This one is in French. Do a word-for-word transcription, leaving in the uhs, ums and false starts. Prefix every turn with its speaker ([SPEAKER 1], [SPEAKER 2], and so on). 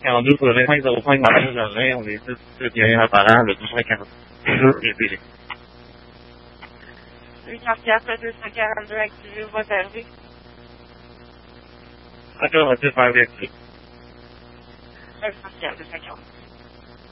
[SPEAKER 1] quarante-deux pour le vingt-cinq zéro cinq, Martin Jardin, on est six Thierry Apparent, le deux cent quarante-deux et P.
[SPEAKER 2] huit cent quatre, deux cent quarante-deux, activé, voie servée.
[SPEAKER 1] D'accord, on va faire activé.
[SPEAKER 2] deux cent quatre, deux cent quarante.